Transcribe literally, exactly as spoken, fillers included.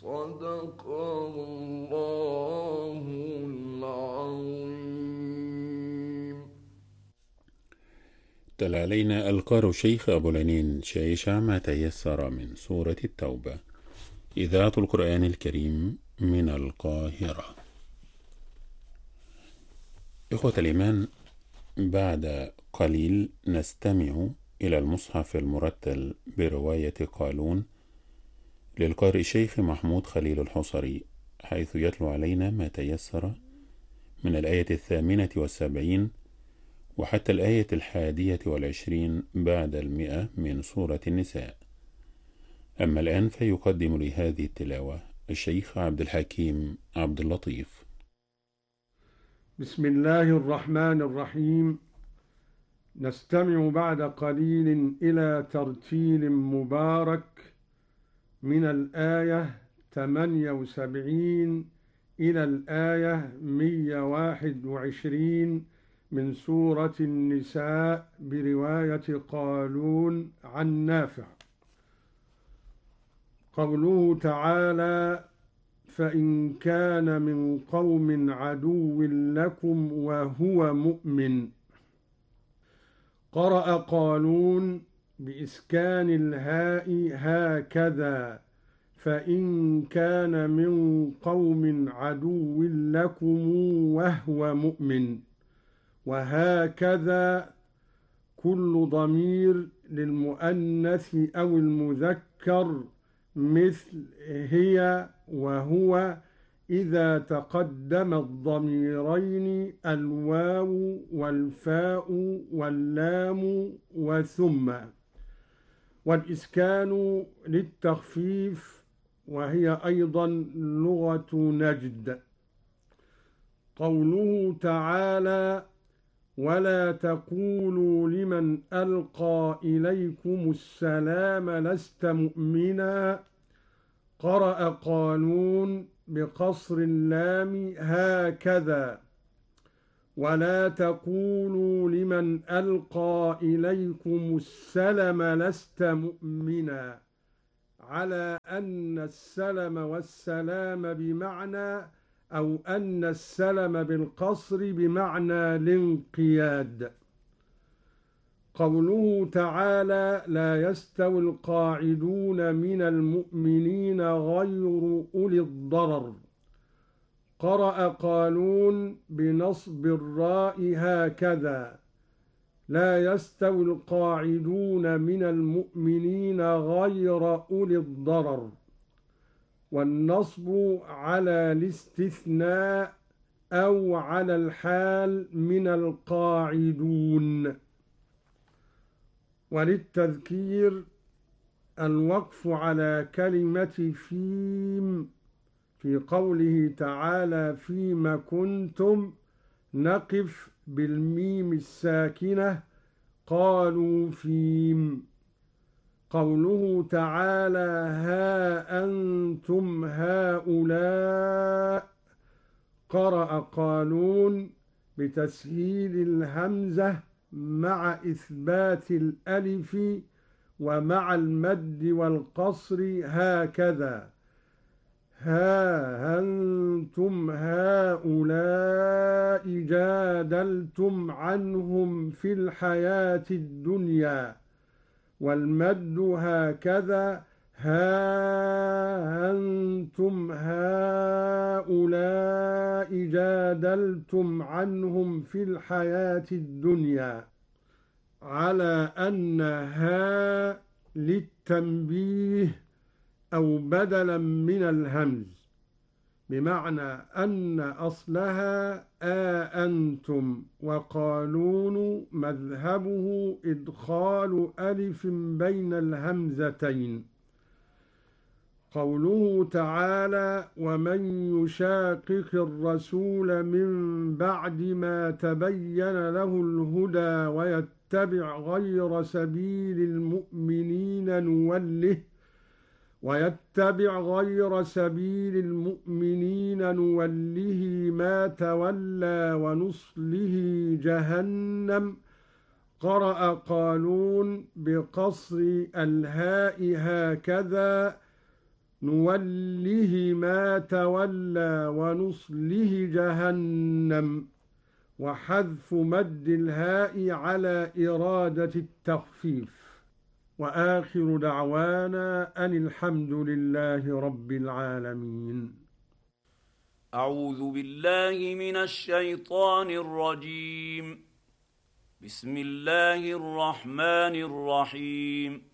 صدق الله العظيم. تلا علينا القار الشيخ أبو العنين شيشة ما تيسر من سورة التوبة، إذاعة القرآن الكريم من القاهرة. إخوة الإيمان، بعد قليل نستمع إلى المصحف المرتل برواية قالون للقارئ الشيخ محمود خليل الحصري، حيث يتلو علينا ما تيسر من الآية الثامنة والسبعين وحتى الآية الحادية والعشرين بعد المئة من سورة النساء. أما الآن فيقدم لهذه التلاوة الشيخ عبد الحكيم عبد اللطيف. بسم الله الرحمن الرحيم. نستمع بعد قليل إلى ترتيل مبارك من الآية ثمانية وسبعين إلى الآية مئة وواحد وعشرين من سورة النساء برواية قالون عن نافع. قوله تعالى: فإن كان من قوم عدو لكم وهو مؤمن. قرأ قالون بإسكان الهاء هكذا: فإن كان من قوم عدو لكم وهو مؤمن، وهكذا كل ضمير للمؤنث أو المذكر مثل هي وهو إذا تقدم الضميرين الواو والفاء واللام وثم، والإسكان للتخفيف، وهي أيضا لغة نجد. قوله تعالى: ولا تقولوا لمن ألقى إليكم السلام لست مؤمنا. قرأ قالون بقصر اللام هكذا: ولا تقولوا لمن ألقى إليكم السلم لست مؤمنا، على أن السلم والسلام بمعنى، أو أن السلم بالقصر بمعنى الانقياد. قوله تعالى: لا يستوي القاعدون من المؤمنين غير أولي الضرر. قرأ قالون بنصب الراء هكذا: لا يستوي القاعدون من المؤمنين غير أولي الضرر، والنصب على الاستثناء أو على الحال من القاعدون. وللتذكير الوقف على كلمة فيم في قوله تعالى: فيما كنتم، نقف بالميم الساكنة قالوا فيم. قوله تعالى: ها أنتم هؤلاء. قرأ قالون بتسهيل الهمزة مع إثبات الألف ومع المد والقصر هكذا: ها أنتم هؤلاء جادلتم عنهم في الحياة الدنيا، والمد هكذا: ها أنتم هؤلاء جادلتم عنهم في الحياة الدنيا، على أن ها للتنبيه أو بدلا من الهمز، بمعنى أن أصلها آ أنتم، وقالون مذهبه إدخال ألف بين الهمزتين. قوله تعالى: ومن يشاقق الرسول من بعد ما تبين له الهدى ويتبع غير سبيل المؤمنين نوله ويتبع غير سبيل المؤمنين نوله ما تولى ونصله جهنم. قرأ قالون بقصر الهاء هكذا: نوله ما تولى ونصله جهنم. وحذف مد الهاء على إرادة التخفيف. وآخر دعوانا أن الحمد لله رب العالمين. أعوذ بالله من الشيطان الرجيم. بسم الله الرحمن الرحيم.